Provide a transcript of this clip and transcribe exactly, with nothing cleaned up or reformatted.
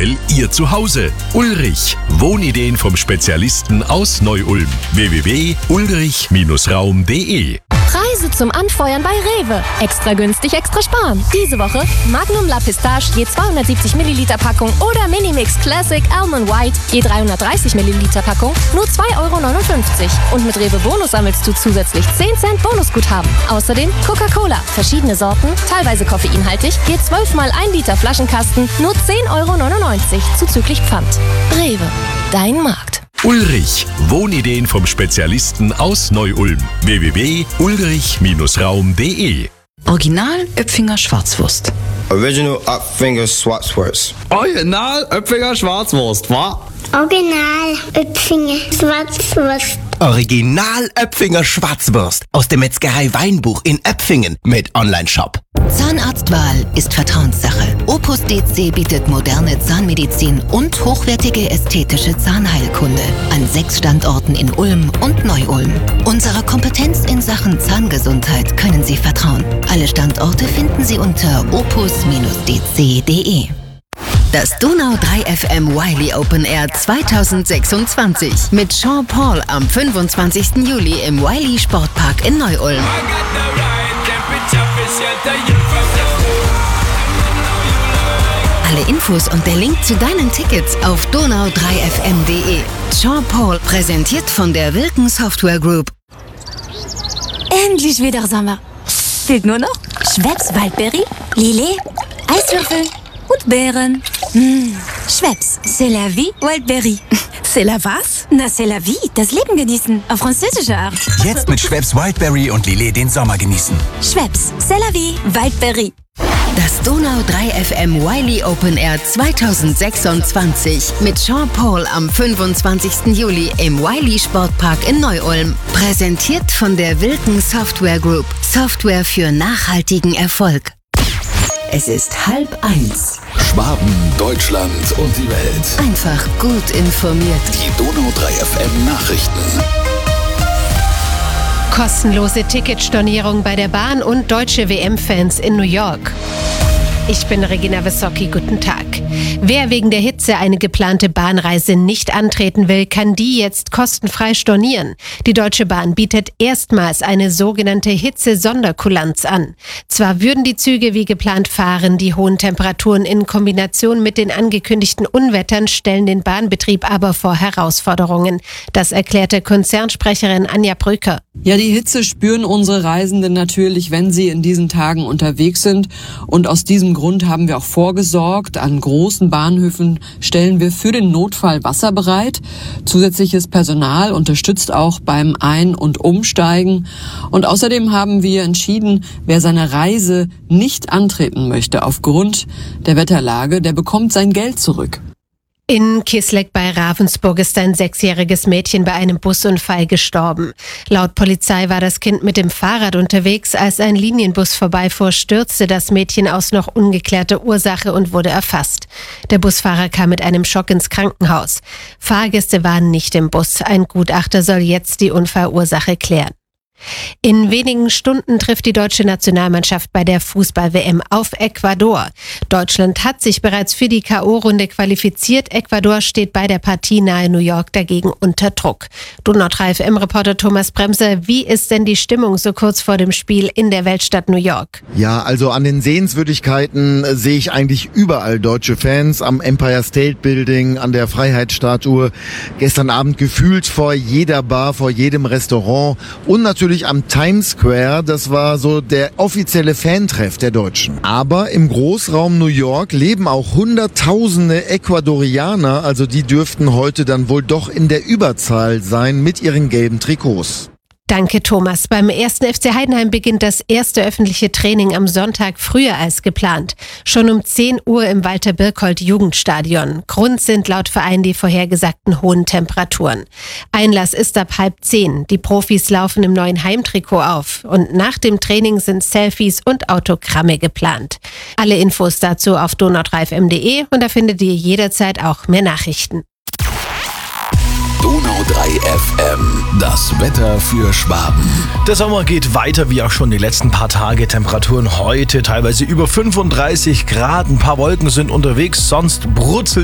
aktuell Ihr Zuhause. Ulrich. Wohnideen vom Spezialisten aus Neu-Ulm. w w w punkt ulrich Raum punkt de. Preise zum Anfeuern bei Rewe. Extra günstig, extra sparen. Diese Woche Magnum La Pistache je zweihundertsiebzig Milliliter Packung oder Minimix Classic Almond White je dreihundertdreißig Milliliter Packung nur zwei Euro neunundfünfzig. Und mit Rewe Bonus sammelst du zusätzlich zehn Cent Bonusguthaben. Außerdem Coca-Cola, verschiedene Sorten, teilweise koffeinhaltig, je zwölf mal ein Liter Flaschenkasten nur zehn Euro neunundneunzig zuzüglich Pfand. Rewe, dein Markt. Ulrich. Wohnideen vom Spezialisten aus Neu-Ulm. w w w punkt ulrich Raum punkt de. Original Öpfinger Schwarzwurst. Original Öpfinger Schwarzwurst. Original Öpfinger Schwarzwurst, wa? Original Öpfinger Schwarzwurst. Original Öpfinger Schwarzwurst aus der Metzgerei Weinbuch in Öpfingen mit Onlineshop. Zahnarztwahl ist Vertrauenssache. Opus D C bietet moderne Zahnmedizin und hochwertige ästhetische Zahnheilkunde an sechs Standorten in Ulm und Neu-Ulm. Unserer Kompetenz in Sachen Zahngesundheit können Sie vertrauen. Alle Standorte finden Sie unter opus D C punkt de. Das Donau drei F M Wiley Open Air zweitausendsechsundzwanzig mit Sean Paul am fünfundzwanzigsten Juli im Wiley Sportpark in Neu-Ulm. Alle Infos und der Link zu deinen Tickets auf donau drei f m punkt de. Sean Paul, präsentiert von der Wilken Software Group. Endlich wieder Sommer. Fehlt nur noch Schweppes Waldbeere, Lillet, Eiswürfel und Beeren. Mmh. Schweppes, c'est la vie, Wildberry. C'est la was? Na, c'est la vie, das Leben genießen, auf französische Art. Jetzt mit Schweppes Wildberry und Lillet den Sommer genießen. Schweppes, c'est la vie, Wildberry. Das Donau drei F M Wiley Open Air zweitausendsechsundzwanzig mit Sean Paul am fünfundzwanzigsten Juli im Wiley Sportpark in Neu-Ulm. Präsentiert von der Wilken Software Group. Software für nachhaltigen Erfolg. Es ist halb eins. Schwaben, Deutschland und die Welt. Einfach gut informiert. Die Donau drei F M Nachrichten. Kostenlose Ticketstornierung bei der Bahn und deutsche W M-Fans in New York. Ich bin Regina Wissocki, guten Tag. Wer wegen der Hitze eine geplante Bahnreise nicht antreten will, kann die jetzt kostenfrei stornieren. Die Deutsche Bahn bietet erstmals eine sogenannte Hitze-Sonderkulanz an. Zwar würden die Züge wie geplant fahren, die hohen Temperaturen in Kombination mit den angekündigten Unwettern stellen den Bahnbetrieb aber vor Herausforderungen. Das erklärte Konzernsprecherin Anja Brücker. Ja, die Hitze spüren unsere Reisenden natürlich, wenn sie in diesen Tagen unterwegs sind. Und aus diesem Grund haben wir auch vorgesorgt. An großen Bahnhöfen stellen wir für den Notfall Wasser bereit. Zusätzliches Personal unterstützt auch beim Ein- und Umsteigen. Und außerdem haben wir entschieden, wer seine Reise nicht antreten möchte aufgrund der Wetterlage, der bekommt sein Geld zurück. In Kisleck bei Ravensburg ist ein sechsjähriges Mädchen bei einem Busunfall gestorben. Laut Polizei war das Kind mit dem Fahrrad unterwegs. Als ein Linienbus vorbeifuhr, stürzte das Mädchen aus noch ungeklärter Ursache und wurde erfasst. Der Busfahrer kam mit einem Schock ins Krankenhaus. Fahrgäste waren nicht im Bus. Ein Gutachter soll jetzt die Unfallursache klären. In wenigen Stunden trifft die deutsche Nationalmannschaft bei der Fußball-W M auf Ecuador. Deutschland hat sich bereits für die K O-Runde qualifiziert. Ecuador steht bei der Partie nahe New York dagegen unter Druck. Donau drei F M-Reporter Thomas Bremser, wie ist denn die Stimmung so kurz vor dem Spiel in der Weltstadt New York? Ja, also an den Sehenswürdigkeiten sehe ich eigentlich überall deutsche Fans. Am Empire State Building, an der Freiheitsstatue. Gestern Abend gefühlt vor jeder Bar, vor jedem Restaurant und natürlich am Times Square. Das war so der offizielle Fantreff der Deutschen. Aber im Großraum New York leben auch Hunderttausende Ecuadorianer, also die dürften heute dann wohl doch in der Überzahl sein mit ihren gelben Trikots. Danke, Thomas. Beim ersten F C Heidenheim beginnt das erste öffentliche Training am Sonntag früher als geplant. Schon um zehn Uhr im Walter-Birkholt-Jugendstadion. Grund sind laut Verein die vorhergesagten hohen Temperaturen. Einlass ist ab halb zehn. Die Profis laufen im neuen Heimtrikot auf. Und nach dem Training sind Selfies und Autogramme geplant. Alle Infos dazu auf donau drei f m punkt de und da findet ihr jederzeit auch mehr Nachrichten. Donau drei F M, das Wetter für Schwaben. Der Sommer geht weiter wie auch schon die letzten paar Tage. Temperaturen heute teilweise über fünfunddreißig Grad. Ein paar Wolken sind unterwegs, sonst brutzelt